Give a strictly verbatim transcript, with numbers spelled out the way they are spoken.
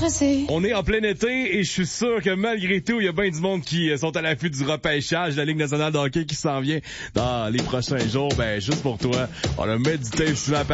pressé. On est en plein été et je suis sûr que malgré tout, il y a bien du monde qui sont à l'affût du repêchage de la Ligue nationale de hockey qui s'en vient dans les prochains jours. Ben, juste pour toi, on a mis du tape sur la